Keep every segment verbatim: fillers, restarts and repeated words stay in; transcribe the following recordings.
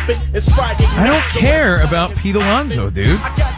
I don't care about Pete Alonso, dude.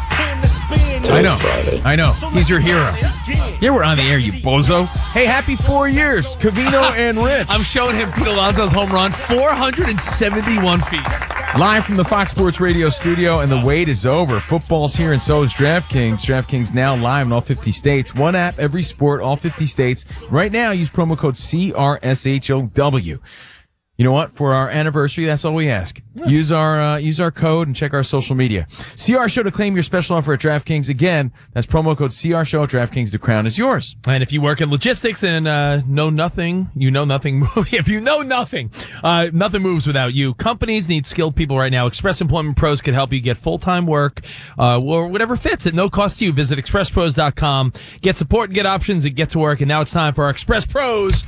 I know. I know. He's your hero. Yeah, we're on the air, you bozo. Hey, happy four years, Covino and Rich. I'm showing him Pete Alonso's home run, four hundred seventy-one feet. Live from the Fox Sports Radio studio, and the wait is over. Football's here, and so is DraftKings. DraftKings now live in all fifty states. One app, every sport, all fifty states. Right now, use promo code C R S H O W. You know what? For our anniversary, that's all we ask. Yeah. Use our uh, use our code and check our social media. C R Show to claim your special offer at DraftKings. Again, that's promo code C R Show at DraftKings. The crown is yours. And if you work in logistics and uh, know nothing, you know nothing. If you know nothing, uh, nothing moves without you. Companies need skilled people right now. Express Employment Pros can help you get full-time work uh, or whatever fits at no cost to you. Visit express pros dot com. Get support and get options and get to work. And now it's time for our Express Pros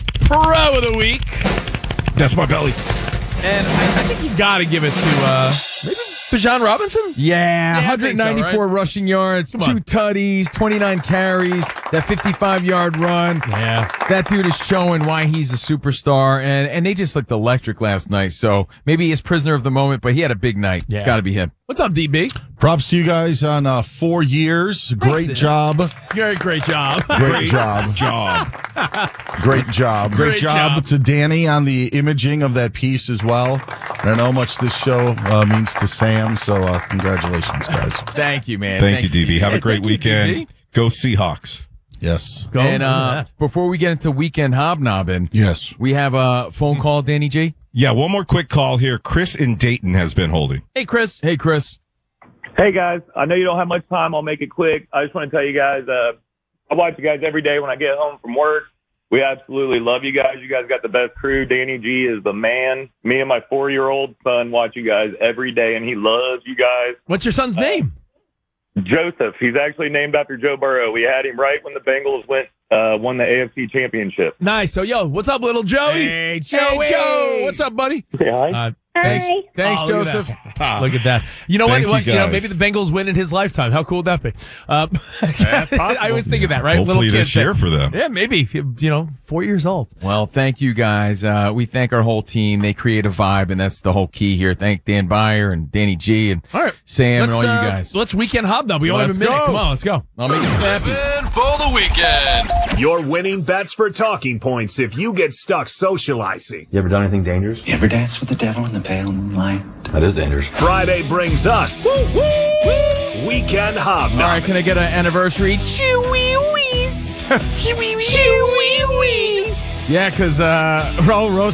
Pro of the Week. That's my belly. And I, I think you got to give it to uh, maybe Bijan Robinson? Yeah, yeah one hundred ninety-four so, right? rushing yards, Come two on. tutties, twenty-nine carries, that fifty-five-yard run. Yeah. That dude is showing why he's a superstar, and, and they just looked electric last night. So maybe he's prisoner of the moment, but he had a big night. Yeah. It's got to be him. What's up, D B? Props to you guys on uh, four years. Great Thanks, job. Very great job. Great job. Job. Great job. Great, Great job, job to Danny on the imaging of that piece as well. And I know how much this show uh, means to Sam, so uh, congratulations, guys. Thank you, man. Thank, you, D B. Have a Hey, great thank you, weekend. D B. Go Seahawks. Yes. Go And for uh, that. before we get into weekend hobnobbing, Yes. we have a phone call, Danny G. Yeah, one more quick call here. Chris in Dayton has been holding. Hey, Chris. Hey, Chris. Hey guys, I know you don't have much time. I'll make it quick. I just want to tell you guys, uh, I watch you guys every day when I get home from work. We absolutely love you guys. You guys got the best crew. Danny G is the man. Me and my four-year-old son watch you guys every day, and he loves you guys. What's your son's name? Joseph, he's actually named after Joe Burrow. We had him right when the Bengals went uh, won the A F C Championship. Nice. So, yo, what's up, little Joey? Hey, Joey. Hey, Joe. What's up, buddy? Yeah, Uh, thanks. Thanks, Oh, look at Joseph. that. Look at that. You know what? Thank you, what? You, know, guys. maybe the Bengals win in his lifetime. How cool would that be? Uh, I was thinking that, right? Hopefully Little this kid year thing. for them. Yeah, maybe. You know, four years old. Well, thank you guys. Uh, we thank our whole team. They create a vibe, and that's the whole key here. Thank Dan Byer and Danny G and All right. Sam Let's, and all uh, you guys. Let's weekend hobnob. We only Let's have a minute. go. Come on, let's go. I'll make it snappy. And for the weekend. Your winning bets for talking points if you get stuck socializing. You ever done anything dangerous? You ever dance with the devil in the pale moonlight? That is dangerous. Friday brings us Weekend Hobnob. All right, can I get an anniversary? Chewy Wees. Chewy Wees. Yeah, because uh, Raul Rosas